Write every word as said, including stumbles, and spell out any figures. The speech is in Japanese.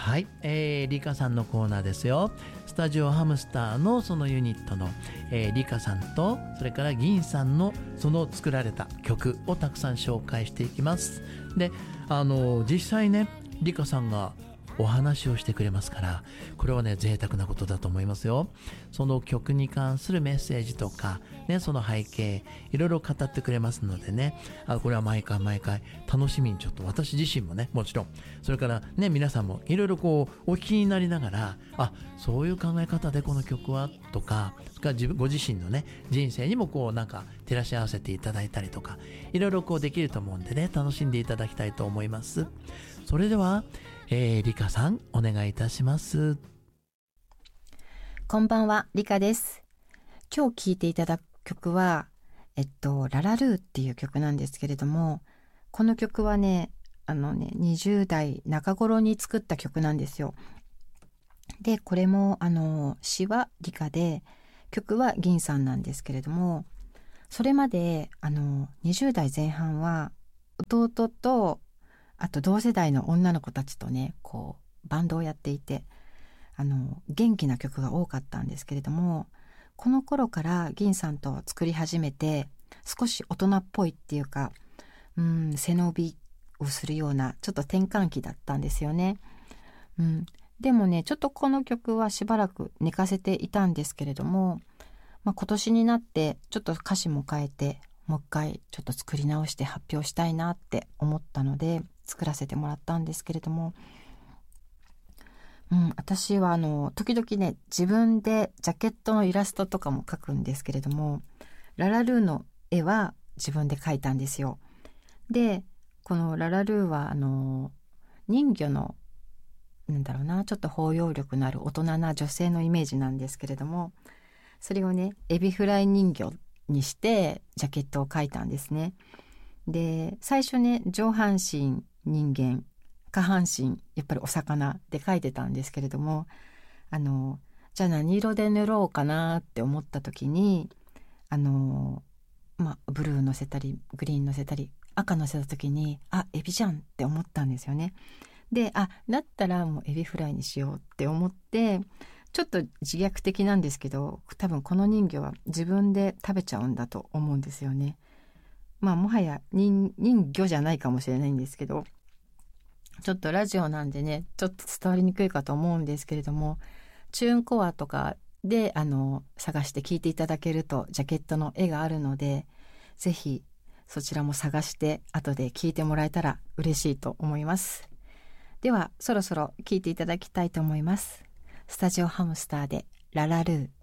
はい、えー、リカさんのコーナーですよ。スタジオハムスターのそのユニットの、えー、リカさんとそれから銀さんのその作られた曲をたくさん紹介していきます。で、あの実際ねリカさんがお話をしてくれますから、これはね贅沢なことだと思いますよ。その曲に関するメッセージとかね、その背景いろいろ語ってくれますのでね、あこれは毎回毎回楽しみに、ちょっと私自身もねもちろん、それからね皆さんもいろいろこうお聞きになりながら、あそういう考え方でこの曲はとか、それから自分ご自身のね人生にもこうなんか照らし合わせていただいたりとか、いろいろこうできると思うんでね、楽しんでいただきたいと思います。それではえー、リカさんお願いいたします。 こんばんは、リカです。今日聴いていただく曲はえっとララルーっていう曲なんですけれども、この曲はねあのねにじゅう代中頃に作った曲なんですよ。でこれもあの詩はリカで曲は銀さんなんですけれども、それまであのにじゅう代前半は弟とあと同世代の女の子たちとねこうバンドをやっていて、あの元気な曲が多かったんですけれども、この頃から銀さんと作り始めて少し大人っぽいっていうか、うん背伸びをするようなちょっと転換期だったんですよね。うん、でもねちょっとこの曲はしばらく寝かせていたんですけれども、まあ、今年になってちょっと歌詞も変えてもう一回ちょっと作り直して発表したいなって思ったので作らせてもらったんですけれども、うん、私はあの時々ね自分でジャケットのイラストとかも描くんですけれども、ララルーの絵は自分で描いたんですよ。でこのララルーはあの人魚のなんだろうなちょっと包容力のある大人な女性のイメージなんですけれども、それをねエビフライ人魚にしてジャケットを描いたんですね。で最初ね上半身人間下半身やっぱりお魚で描いてたんですけれども、あのじゃあ何色で塗ろうかなって思った時にあのまあブルーのせたりグリーンのせたり赤のせた時にあエビじゃんって思ったんですよね。であだったらもうエビフライにしようって思って、ちょっと自虐的なんですけど多分この人魚は自分で食べちゃうんだと思うんですよね。まあもはや 人, 人魚じゃないかもしれないんですけど、ちょっとラジオなんでねちょっと伝わりにくいかと思うんですけれども、チューンコアとかであの探して聞いていただけるとジャケットの絵があるので、ぜひそちらも探して後で聞いてもらえたら嬉しいと思います。ではそろそろ聞いていただきたいと思います。スタジオハムスターでララルー。